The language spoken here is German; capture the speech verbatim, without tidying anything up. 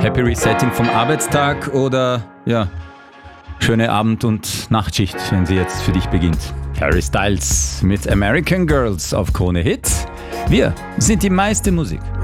Happy Resetting vom Arbeitstag oder ja, schöne Abend- und Nachtschicht, wenn sie jetzt für dich beginnt. Harry Styles mit American Girls auf Krone Hit. Wir sind die meiste Musik.